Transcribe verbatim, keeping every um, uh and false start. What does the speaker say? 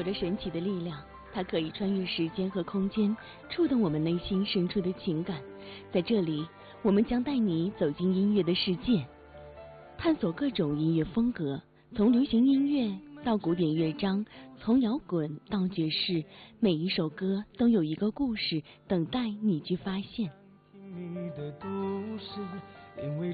着神奇的力量，它可以穿越时间和空间，触动我们内心深处的情感。在这里，我们将带你走进音乐的世界，探索各种音乐风格，从流行音乐到古典乐章，从摇滚到爵士，每一首歌都有一个故事等待你去发现。 听你的故事，因为